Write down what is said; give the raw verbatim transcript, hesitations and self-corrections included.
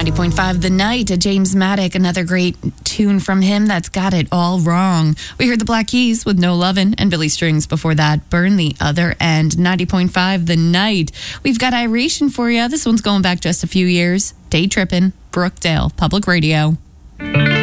ninety point five The Night, James Maddock, another great tune from him that's got it all wrong. We heard the Black Keys with No Lovin', and Billy Strings before that, Burn the Other End. ninety point five The Night. We've got Iration for you. This one's going back just a few years. Day Trippin', Brookdale Public Radio.